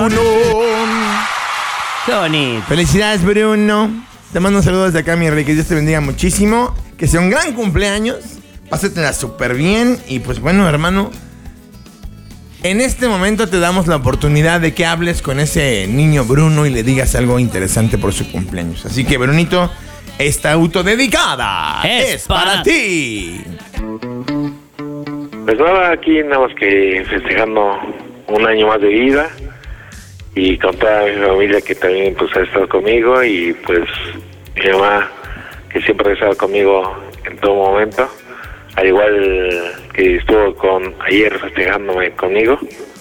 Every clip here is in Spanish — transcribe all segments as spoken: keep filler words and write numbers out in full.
Bruno. Qué bonito. Felicidades, Bruno. Te mando un saludo desde acá, mi rey. Que Dios te bendiga muchísimo. Que sea un gran cumpleaños. Pásatela súper bien. Y pues bueno, hermano, en este momento te damos la oportunidad de que hables con ese niño Bruno y le digas algo interesante por su cumpleaños. Así que, Brunito, esta autodedicada es, es para, para ti. Pues nada, aquí nada más que festejando un año más de vida y con toda mi familia que también pues ha estado conmigo, y pues mi mamá que siempre ha estado conmigo en todo momento, al igual que estuvo con ayer festejándome conmigo.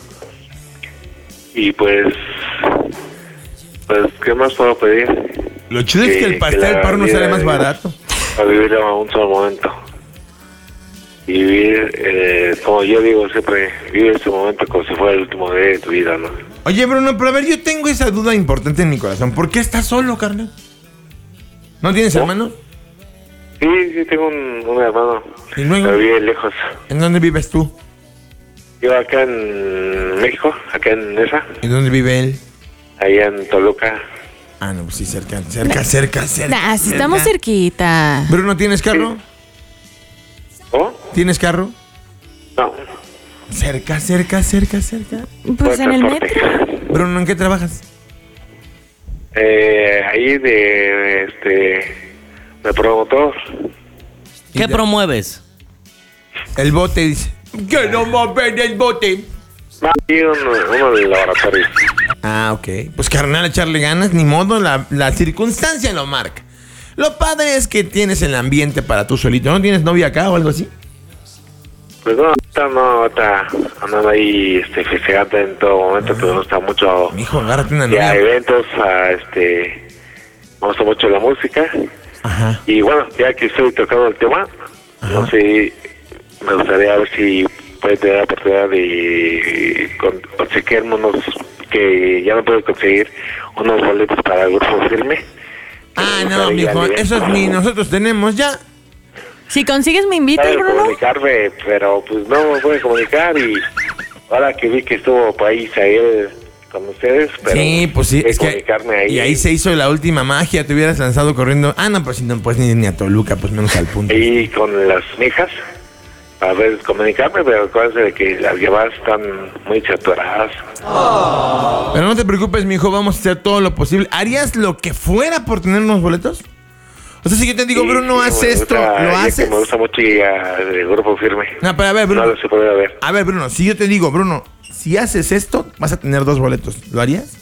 Y pues pues qué más puedo pedir. Lo chido que, es que el pastel que porno sale más barato. A vivir a un solo momento. Y vivir, eh, como yo digo siempre, vive este momento como si fuera el último día de tu vida, ¿no? Oye, Bruno, pero a ver, yo tengo esa duda importante en mi corazón. ¿Por qué estás solo, carnal? ¿No tienes ¿No? hermanos? Sí, sí, tengo un, un hermano. ¿Y luego? Pero vive lejos. ¿En dónde vives tú? Yo acá en México, acá en Nesa. ¿Y dónde vive él? Allá en Toluca. Ah, no, pues sí, cerca, cerca, cerca, cerca. Nah, si estamos cerquita. Bruno, ¿tienes carro? Sí. ¿Oh? ¿Tienes carro? No. Cerca, cerca, cerca, cerca. Pues en el metro. Bruno, ¿en qué trabajas? Eh, ahí de, este, de promotor. ¿Qué promueves? El bote, dice. Que no más ven el bote. Ahí uno, uno de laboratorio. Ah, ok. Pues carnal, echarle ganas, ni modo, la, la circunstancia lo marca. Lo padre es que tienes el ambiente para tú solito. ¿No tienes novia acá o algo así? Pues no, ahorita no, ahorita andando ahí este, festejando en todo momento, ah. Pero no está mucho. Mijo, agárrate una novia. novia. A eventos, a este. Me gusta mucho la música. Ajá. Y bueno, ya que estoy tocando el tema, Ajá. no sé, me gustaría ver si puede tener la oportunidad de con, conseguirme unos, que ya no puedo conseguir, unos boletos para el Grupo Firme. Ah, no, mijo, eso es mi, nosotros tenemos ya. Si consigues me invitas, Bruno. comunicarme, pero pues no me puede comunicar, y ahora que vi que estuvo por ahí Isael con ustedes, pero sí, pues sí, es que ahí. Y ahí se hizo la última magia, te hubieras lanzado corriendo. Ah, no, pues si no puedes ni, ni a Toluca, pues menos al punto. Y con las mijas, a ver, comunicarme, pero acuérdense de que las llamadas están muy saturadas. Oh. Pero no te preocupes, mijo, vamos a hacer todo lo posible. ¿Harías lo que fuera por tener unos boletos? O sea, si yo te digo, sí, Bruno, haz esto, gusta, ¿lo haces? Que me gusta mucho ir al Grupo Firme. No, pero a ver, Bruno. No lo se puede ver. A ver, Bruno, si yo te digo, Bruno, si haces esto, vas a tener dos boletos. ¿Lo harías?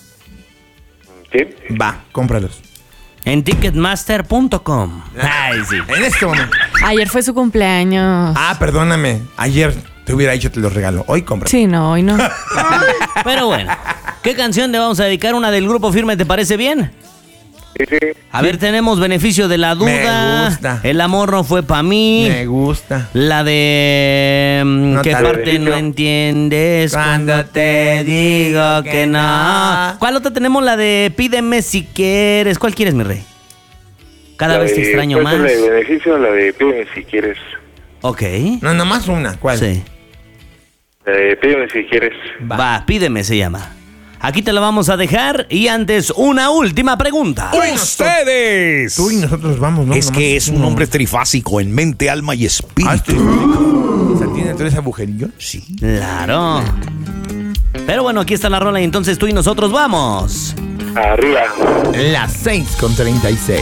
Sí. Va, cómpralos. En ticketmaster punto com. Ay, sí. En este momento. Ayer fue su cumpleaños. Ah, perdóname. Ayer te hubiera dicho te los regalo. Hoy compra. Sí, no, hoy no. Pero bueno, ¿qué canción te vamos a dedicar? ¿Una del Grupo Firme te parece bien? Sí, sí. A ver, tenemos Beneficio de la Duda. Me gusta. El amor no fue pa' mí. Me gusta. La de... No ¿Qué parte beneficio. no entiendes cuando te digo que no? ¿Cuál otra tenemos? La de Pídeme si quieres. ¿Cuál quieres, mi rey? Cada La vez te de, extraño más. La de beneficio, la de pídeme si quieres. Ok. No, nomás una. ¿Cuál? Sí. La de pídeme si quieres. Va. Va, Pídeme se llama. Aquí te la vamos a dejar, y antes una última pregunta. ¡Ustedes! Tú y nosotros vamos, ¿no? Es Nomás que es un hombre trifásico en mente, alma y Ah, espíritu. esto es... ¿Se tiene tres agujerillos? Sí. Claro. Pero bueno, aquí está la rola, y entonces tú y nosotros vamos. Arriba. Las seis con treinta y seis.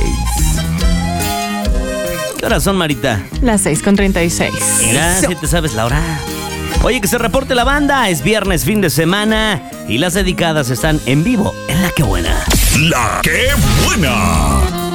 ¿Qué horas son, Marita? Las seis con treinta y seis. Mira, si te sabes la hora. Oye, que se reporte la banda. Es viernes, fin de semana, y las dedicadas están en vivo en La Qué Buena. La Qué Buena.